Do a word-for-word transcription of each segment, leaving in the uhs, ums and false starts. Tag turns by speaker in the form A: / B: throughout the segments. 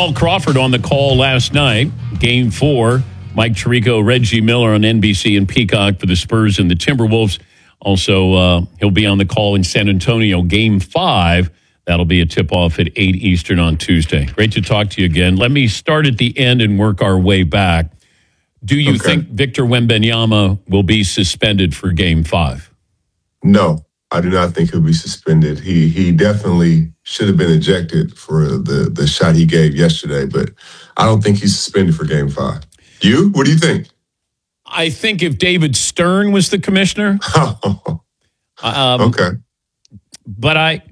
A: Jamal Crawford on the call last night. Game four. Mike Tirico, Reggie Miller on N B C and Peacock for the Spurs and the Timberwolves. Also, uh, he'll be on the call in San Antonio. Game five. That'll be a tip-off at eight Eastern on Tuesday. Great to talk to you again. Let me start at the end and work our way back. Do you okay. think Victor Wembanyama will be suspended for Game five?
B: No, I do not think he'll be suspended. He he definitely should have been ejected for the, the shot he gave yesterday, but I don't think he's suspended for Game five. You? What do you think?
A: I think if David Stern was the commissioner. um,
B: okay.
A: But I...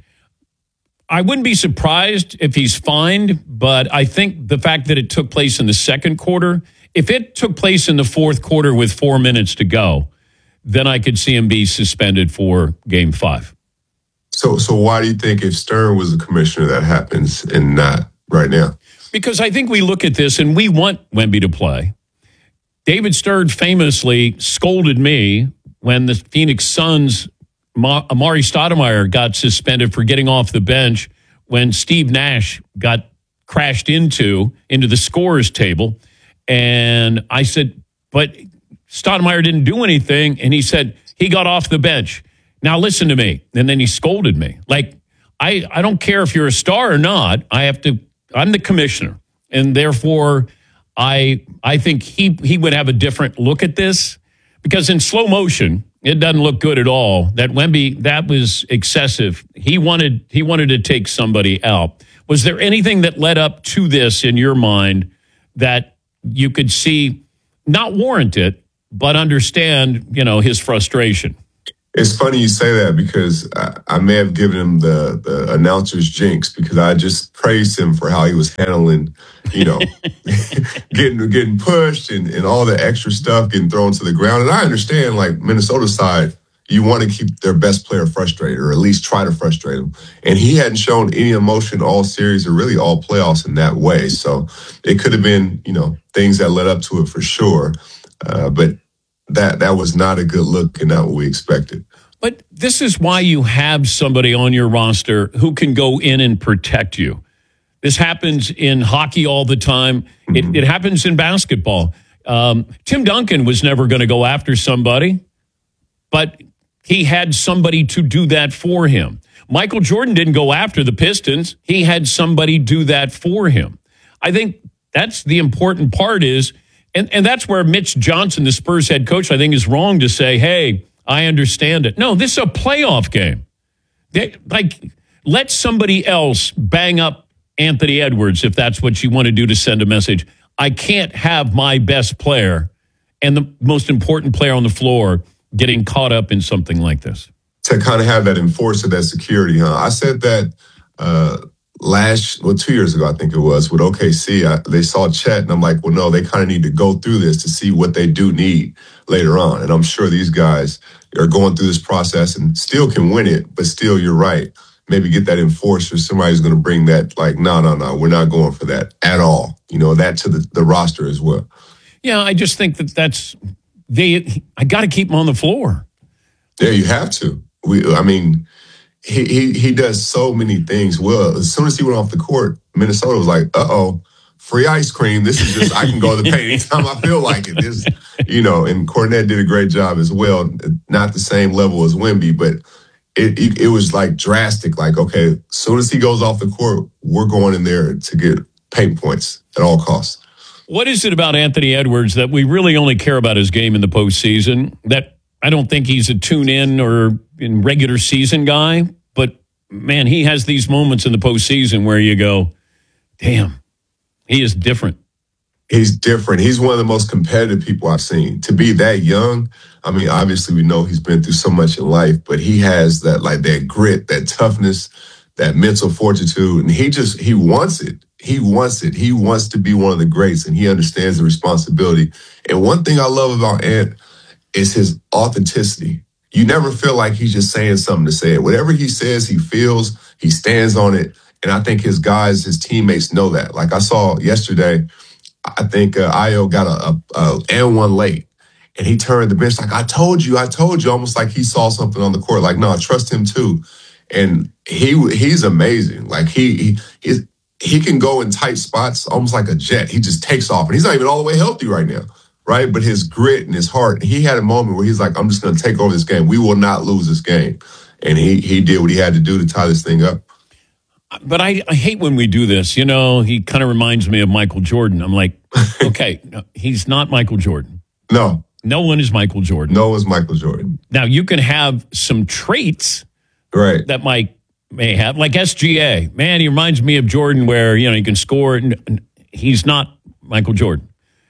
A: I wouldn't be surprised if he's fined, but I think the fact that it took place in the second quarter, if it took place in the fourth quarter with four minutes to go, then I could see him be suspended for Game five.
B: So so why do you think if Stern was the commissioner that happens and not right now?
A: Because I think we look at this and we want Wemby to play. David Stern famously scolded me when the Phoenix Suns Amari Stoudemire got suspended for getting off the bench when Steve Nash got crashed into into the scorer's table. And I said, but Stoudemire didn't do anything. And he said, he got off the bench. Now listen to me. And then he scolded me. Like, I, I don't care if you're a star or not. I have to, I'm the commissioner. And therefore, I I think he he would have a different look at this. Because in slow motion, it doesn't look good at all. That Wemby, that was excessive. He wanted he wanted to take somebody out. Was there anything that led up to this in your mind that you could see, not warrant it, but understand, you know, his frustration?
B: It's funny you say that because I, I may have given him the, the announcer's jinx because I just praised him for how he was handling, you know, getting getting pushed and, and all the extra stuff getting thrown to the ground. And I understand, like, Minnesota's side, you want to keep their best player frustrated or at least try to frustrate him. And he hadn't shown any emotion all series or really all playoffs in that way. So it could have been, you know, things that led up to it for sure. Uh, but that that was not a good look and not what we expected.
A: But this is why you have somebody on your roster who can go in and protect you. This happens in hockey all the time. Mm-hmm. It, it happens in basketball. Um, Tim Duncan was never going to go after somebody, but he had somebody to do that for him. Michael Jordan didn't go after the Pistons. He had somebody do that for him. I think that's the important part is, and, and that's where Mitch Johnson, the Spurs head coach, I think is wrong to say, hey, I understand it. No, this is a playoff game. They, like, let somebody else bang up Anthony Edwards if that's what you want to do to send a message. I can't have my best player and the most important player on the floor getting caught up in something like this.
B: To kind of have that enforcer, that security, huh? I said that uh, last, well, two years ago, I think it was, with O K C. I, they saw Chet, and I'm like, well, no, they kind of need to go through this to see what they do need later on. And I'm sure these guys are going through this process and still can win it, but still, you're right. Maybe get that enforcer. Somebody's going to bring that, like, no, no, no, we're not going for that at all. You know, that to the, the roster as well.
A: Yeah, I just think that that's, they. I got to keep him on the floor.
B: Yeah, you have to. We, I mean, he, he he does so many things well. As soon as he went off the court, Minnesota was like, uh-oh, free ice cream. This is just, I can go to the paint anytime I feel like it. This, you know, and Kornet did a great job as well. Not the same level as Wemby, but it, it, it was like drastic. Like, okay, as soon as he goes off the court, we're going in there to get paint points at all costs.
A: What is it about Anthony Edwards that we really only care about his game in the postseason? That I don't think he's a tune-in or in regular season guy, but, man, he has these moments in the postseason where you go, damn, he is different.
B: He's different. He's one of the most competitive people I've seen. To be that young, I mean, obviously we know he's been through so much in life, but he has that, like, that grit, that toughness, that mental fortitude, and he just, he wants it. He wants it. He wants to be one of the greats, and he understands the responsibility. And one thing I love about Ant is his authenticity. You never feel like he's just saying something to say it. Whatever he says, he feels, he stands on it. And I think his guys, his teammates know that. Like I saw yesterday, I think uh, Ayo got a, a, a and one late. And he turned the bench like, I told you, I told you, almost like he saw something on the court. Like, no, I trust him too. And he he's amazing. Like he, he he's, he can go in tight spots almost like a jet. He just takes off, and he's not even all the way healthy right now, right? But his grit and his heart, he had a moment where he's like, I'm just going to take over this game. We will not lose this game. And he he did what he had to do to tie this thing up.
A: But I, I hate when we do this. You know, he kind of reminds me of Michael Jordan. I'm like, okay, no, he's not Michael Jordan.
B: No.
A: No one is Michael Jordan.
B: No one's Michael Jordan.
A: Now, you can have some traits
B: right.
A: that Mike may have, like S G A. Man, he reminds me of Jordan where, you know, he can score. And he's not Michael Jordan.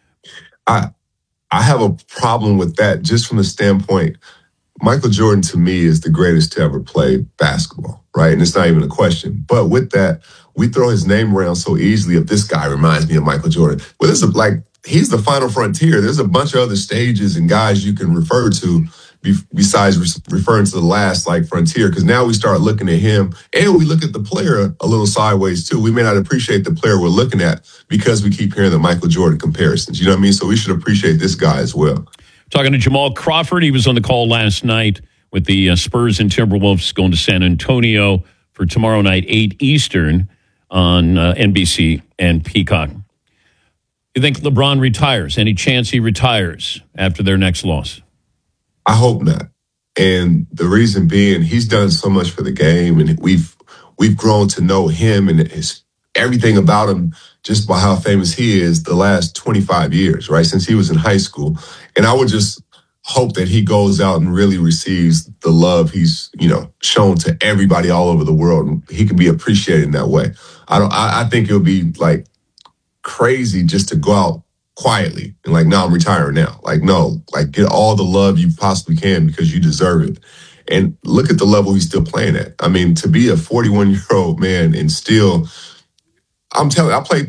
B: I I have a problem with that just from the standpoint, Michael Jordan to me is the greatest to ever play basketball, right? And it's not even a question. But with that, we throw his name around so easily. If this guy reminds me of Michael Jordan, well, this is like, he's the final frontier. There's a bunch of other stages and guys you can refer to be, besides re- referring to the last like frontier. Because now we start looking at him and we look at the player a little sideways too. We may not appreciate the player we're looking at because we keep hearing the Michael Jordan comparisons. You know what I mean? So we should appreciate this guy as well.
A: Talking to Jamal Crawford. He was on the call last night with the uh, Spurs and Timberwolves going to San Antonio for tomorrow night, eight Eastern on uh, N B C and Peacock. You think LeBron retires? Any chance he retires after their next loss?
B: I hope not. And the reason being, he's done so much for the game, and we've we've grown to know him and his everything about him just by how famous he is the last twenty-five years, right? Since he was in high school. And I would just hope that he goes out and really receives the love he's, you know, shown to everybody all over the world. And he can be appreciated in that way. I don't, I, I think it would be like crazy just to go out quietly and like, no, I'm retiring now. Like, no, like get all the love you possibly can because you deserve it. And look at the level he's still playing at. I mean, to be a forty-one-year-old man and still, I'm telling you, I played